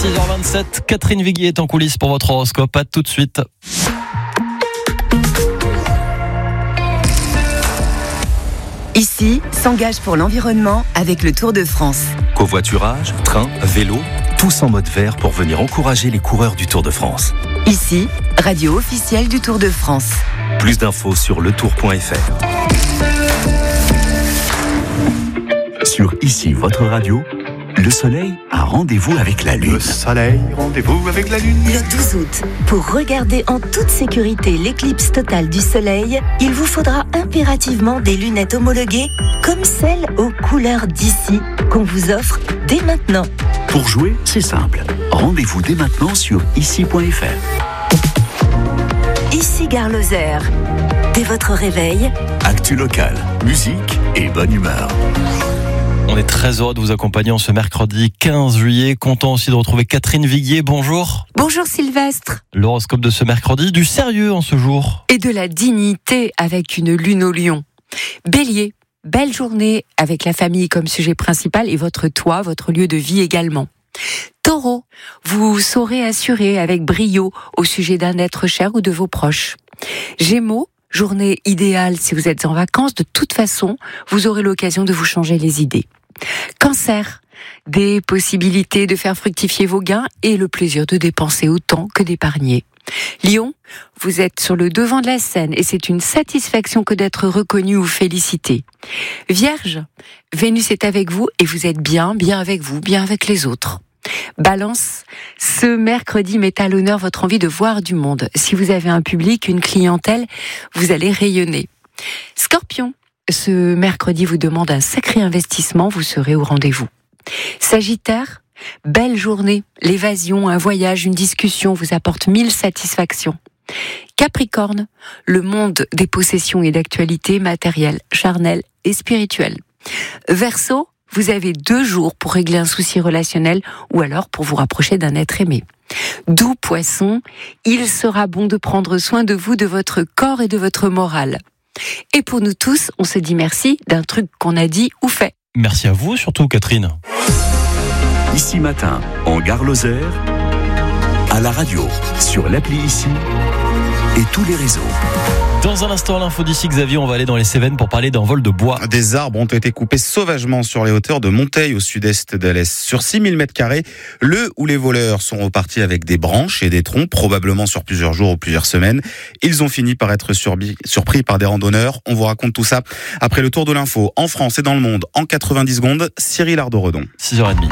6h27, Catherine Viguier est en coulisses pour votre horoscope. À tout de suite. Ici, s'engage pour l'environnement avec le Tour de France. Covoiturage, train, vélo, tous en mode vert pour venir encourager les coureurs du Tour de France. Ici, radio officielle du Tour de France. Plus d'infos sur letour.fr. Sur Ici, votre radio, le soleil a rendez-vous avec la lune. Le soleil, rendez-vous avec la lune. Le 12 août, pour regarder en toute sécurité l'éclipse totale du soleil, il vous faudra impérativement des lunettes homologuées comme celles aux couleurs d'ici qu'on vous offre dès maintenant. Pour jouer, c'est simple. Rendez-vous dès maintenant sur ici.fr. Ici Gare Lozère. Dès votre réveil, Actu locale, musique et bonne humeur. On est très heureux de vous accompagner en ce mercredi 15 juillet. Content aussi de retrouver Catherine Viguier. Bonjour. Bonjour Sylvestre. L'horoscope de ce mercredi, du sérieux en ce jour. Et de la dignité avec une lune au lion. Bélier, belle journée avec la famille comme sujet principal et votre toit, votre lieu de vie également. Taureau, vous saurez assurer avec brio au sujet d'un être cher ou de vos proches. Gémeaux, journée idéale si vous êtes en vacances. De toute façon, vous aurez l'occasion de vous changer les idées. Cancer, des possibilités de faire fructifier vos gains et le plaisir de dépenser autant que d'épargner. Lion, vous êtes sur le devant de la scène et c'est une satisfaction que d'être reconnu ou félicité. Vierge, Vénus est avec vous et vous êtes bien avec vous, bien avec les autres. Balance, ce mercredi met à l'honneur votre envie de voir du monde. Si vous avez un public, une clientèle, vous allez rayonner. Scorpion, ce mercredi vous demande un sacré investissement, vous serez au rendez-vous. Sagittaire, belle journée, l'évasion, un voyage, une discussion vous apporte 1000 satisfactions. Capricorne, le monde des possessions et d'actualités matérielles, charnelles et spirituelles. Verseau, vous avez 2 jours pour régler un souci relationnel ou alors pour vous rapprocher d'un être aimé. Doux Poisson, il sera bon de prendre soin de vous, de votre corps et de votre morale. Et pour nous tous, on se dit merci d'un truc qu'on a dit ou fait. Merci à vous surtout, Catherine. Ici matin, en Gare Lozère, à la radio, sur l'appli Ici et tous les réseaux. Dans un instant, l'info d'ici, Xavier, on va aller dans les Cévennes pour parler d'un vol de bois. Des arbres ont été coupés sauvagement sur les hauteurs de Monteil, au sud-est d'Alès. Sur 6000 m², le ou les voleurs sont repartis avec des branches et des troncs, probablement sur plusieurs jours ou plusieurs semaines. Ils ont fini par être surpris par des randonneurs. On vous raconte tout ça après le tour de l'info. En France et dans le monde, en 90 secondes, Cyril Ardo-Redon. 6h30.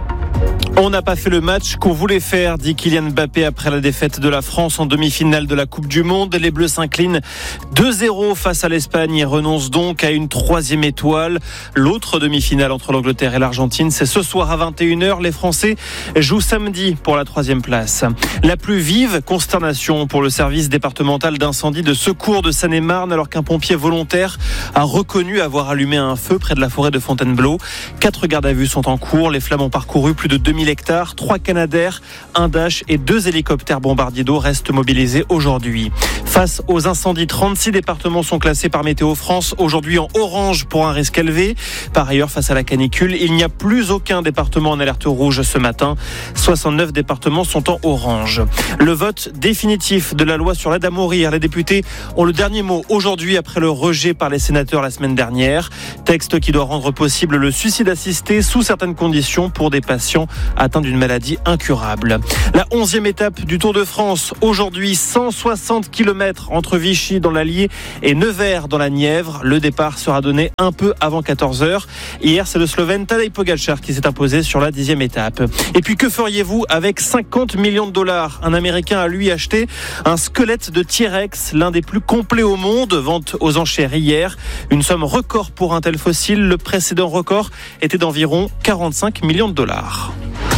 On n'a pas fait le match qu'on voulait faire, dit Kylian Mbappé après la défaite de la France en demi-finale de la Coupe du Monde. Les Bleus s'inclinent 2-0 face à l'Espagne et renoncent donc à une 3e étoile. L'autre demi-finale entre l'Angleterre et l'Argentine, c'est ce soir à 21h. Les Français jouent samedi pour la 3e place. La plus vive consternation pour le service départemental d'incendie de secours de Seine-et-Marne alors qu'un pompier volontaire a reconnu avoir allumé un feu près de la forêt de Fontainebleau. 4 gardes à vue sont en cours. Les flammes ont parcouru plus de 2000 hectares, 3 Canadair, un Dash et 2 hélicoptères bombardiers d'eau restent mobilisés aujourd'hui. Face aux incendies, 36 départements sont classés par Météo France aujourd'hui en orange pour un risque élevé. Par ailleurs, face à la canicule, il n'y a plus aucun département en alerte rouge ce matin. 69 départements sont en orange. Le vote définitif de la loi sur l'aide à mourir. Les députés ont le dernier mot aujourd'hui après le rejet par les sénateurs la semaine dernière. Texte qui doit rendre possible le suicide assisté sous certaines conditions pour des patients atteints d'une maladie incurable. La 11e étape du Tour de France. Aujourd'hui, 160 km entre Vichy dans l'Allier et Nevers dans la Nièvre. Le départ sera donné un peu avant 14h. Hier, c'est le Slovène Tadej Pogačar qui s'est imposé sur la 10e étape. Et puis, que feriez-vous avec 50 millions de dollars ? Un Américain a lui acheté un squelette de T-Rex, l'un des plus complets au monde, vente aux enchères hier. Une somme record pour un tel fossile. Le précédent record était d'environ 45 millions de dollars.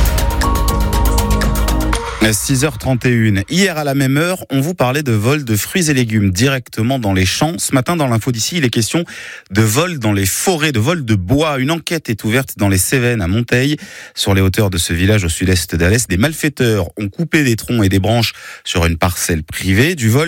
6h31. Hier à la même heure, on vous parlait de vol de fruits et légumes directement dans les champs. Ce matin, dans l'info d'ici, il est question de vol dans les forêts, de vol de bois. Une enquête est ouverte dans les Cévennes à Monteil. Sur les hauteurs de ce village au sud-est d'Alès, des malfaiteurs ont coupé des troncs et des branches sur une parcelle privée. Du vol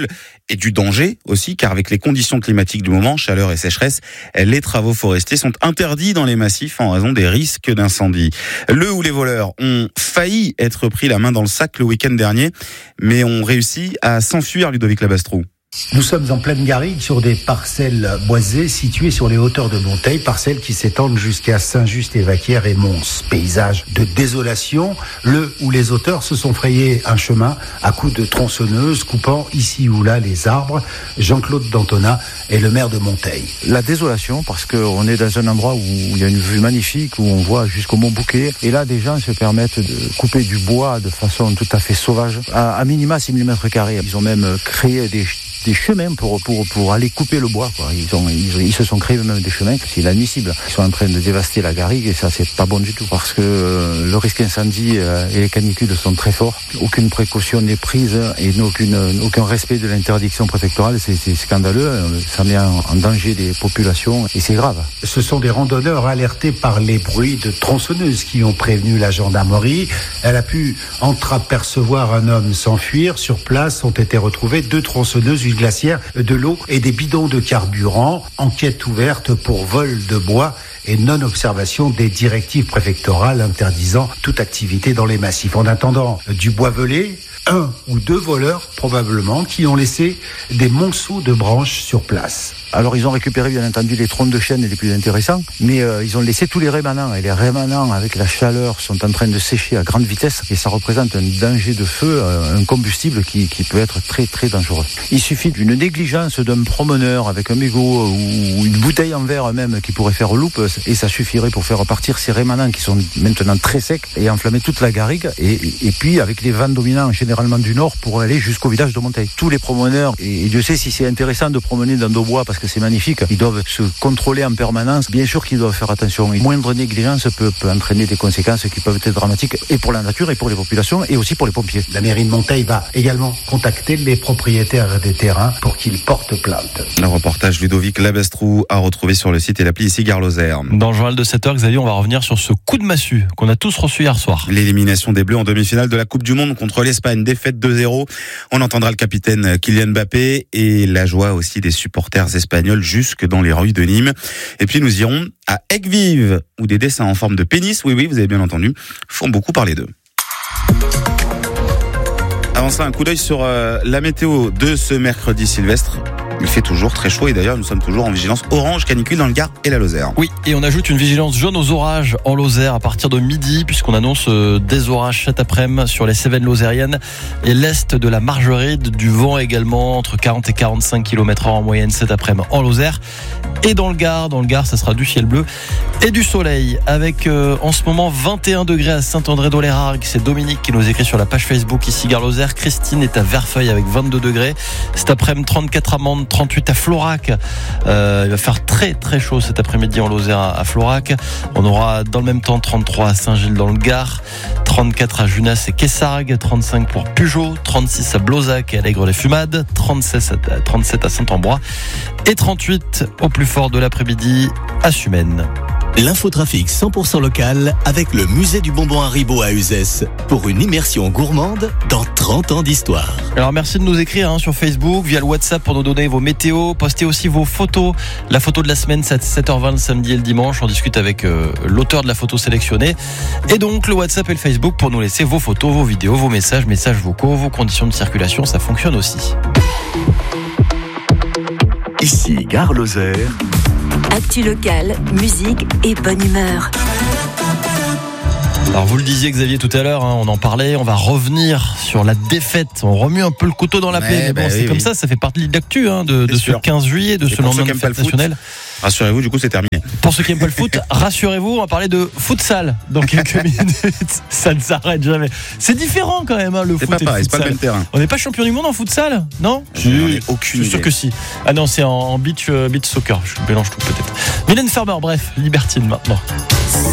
et du danger aussi, car avec les conditions climatiques du moment, chaleur et sécheresse, les travaux forestiers sont interdits dans les massifs en raison des risques d'incendie. Le ou les voleurs ont failli être pris la main dans le sac le week-end dernier, mais ont réussi à s'enfuir, Ludovic Labastrou. Nous sommes en pleine garrigue sur des parcelles boisées situées sur les hauteurs de Monteil, parcelles qui s'étendent jusqu'à Saint-Just-et-Vaquières et Mons. Paysage de désolation, le ou les auteurs se sont frayés un chemin à coups de tronçonneuses coupant ici ou là les arbres. Jean-Claude Dantona est le maire de Monteil. La désolation parce qu'on est dans un endroit où il y a une vue magnifique, où on voit jusqu'au Mont Bouquet. Et là, des gens se permettent de couper du bois de façon tout à fait sauvage, à minima 6 000 m². Ils ont même créé des chemins pour aller couper le bois, quoi. Ils se sont créés même des chemins, c'est inadmissible. Ils sont en train de dévaster la garrigue et ça c'est pas bon du tout parce que le risque incendie et les canicules sont très forts. Aucune précaution n'est prise et aucun respect de l'interdiction préfectorale, c'est scandaleux. Ça met en danger des populations et c'est grave. Ce sont des randonneurs alertés par les bruits de tronçonneuses qui ont prévenu la gendarmerie. Elle a pu entreapercevoir un homme s'enfuir. Sur place ont été retrouvées 2 tronçonneuses, une glacière, de l'eau et des bidons de carburant. Enquête ouverte pour vol de bois et non-observation des directives préfectorales interdisant toute activité dans les massifs. En attendant du bois velé, 1 ou 2 voleurs probablement qui ont laissé des monceaux de branches sur place. Alors ils ont récupéré bien entendu les troncs de chêne les plus intéressants, mais ils ont laissé tous les rémanents. Et les rémanents avec la chaleur sont en train de sécher à grande vitesse et ça représente un danger de feu, un combustible qui peut être très très dangereux. Il suffit d'une négligence d'un promeneur avec un mégot ou une bouteille en verre même qui pourrait faire loupe et ça suffirait pour faire partir ces rémanents qui sont maintenant très secs et enflammer toute la garrigue et puis avec les vents dominants généralement du nord pour aller jusqu'au village de Monteil. Tous les promeneurs, et Dieu sait si c'est intéressant de promener dans nos bois parce que c'est magnifique, ils doivent se contrôler en permanence. Bien sûr qu'ils doivent faire attention. Une moindre négligence peut entraîner des conséquences qui peuvent être dramatiques et pour la nature et pour les populations et aussi pour les pompiers. La mairie de Monteil va également contacter les propriétaires des terrains pour qu'ils portent plainte. Le reportage Ludovic Labastrou à retrouver sur le site et l'appli ici Gare-Lozère. Dans le journal de 7h, Xavier, on va revenir sur ce coup de massue qu'on a tous reçu hier soir. L'élimination des Bleus en demi-finale de la Coupe du Monde contre l'Espagne, défaite 2-0. On entendra le capitaine Kylian Mbappé et la joie aussi des supporters espagnols jusque dans les rues de Nîmes. Et puis nous irons à Aigues-Vives où des dessins en forme de pénis, oui, vous avez bien entendu, font beaucoup parler d'eux. Avant ça, un coup d'œil sur la météo de ce mercredi Sylvestre. Il fait toujours très chaud et d'ailleurs nous sommes toujours en vigilance orange canicule dans le Gard et la Lozère. Oui, et on ajoute une vigilance jaune aux orages en Lozère à partir de midi puisqu'on annonce des orages cet après-midi sur les Cévennes lozériennes et l'est de la Margeride, du vent également entre 40 et 45 km/h en moyenne cet après-midi en Lozère et dans le Gard. Dans le Gard, ça sera du ciel bleu et du soleil avec en ce moment 21 degrés à Saint-André-d'Olérague. C'est Dominique qui nous écrit sur la page Facebook ici Gare-Lozère. Christine est à Verfeuille avec 22 degrés. Cet après-midi 34 à Mende, 38 à Florac. Il va faire très très chaud cet après-midi en Lozère à Florac. On aura dans le même temps 33 à Saint-Gilles dans le Gard, 34 à Junas et Kessargues, 35 pour Pujol, 36 à Blozac et Allègre-les-Fumades, 37 à Saint-Ambrois et 38 au plus fort de l'après-midi à Sumène. L'infotrafic 100% local avec le musée du bonbon Haribo à Uzès pour une immersion gourmande dans 30 ans d'histoire. Alors merci de nous écrire sur Facebook, via le WhatsApp pour nous donner vos météos. Postez aussi vos photos. La photo de la semaine, c'est à 7h20 le samedi et le dimanche. On discute avec l'auteur de la photo sélectionnée. Et donc le WhatsApp et le Facebook pour nous laisser vos photos, vos vidéos, vos messages vocaux, vos conditions de circulation. Ça fonctionne aussi. Ici Gare-Lozère. Actu locale, musique et bonne humeur. Alors vous le disiez Xavier tout à l'heure, on en parlait, on va revenir sur la défaite. On remue un peu le couteau dans la plaie, mais bon, c'est comme ça fait partie de l'actu de ce 15 juillet, de ce lendemain de fête nationale. Rassurez-vous, du coup c'est terminé. Pour ceux qui n'aiment pas le foot, rassurez-vous, on va parler de futsal dans quelques minutes. Ça ne s'arrête jamais. C'est différent quand même, le foot. C'est pas pareil, c'est pas le même terrain. On n'est pas champion du monde en futsal, non? J'en ai aucune idée. Je suis sûr que si. Ah non, c'est en beach soccer. Je mélange tout peut-être. Mylène Farmer, bref, libertine maintenant.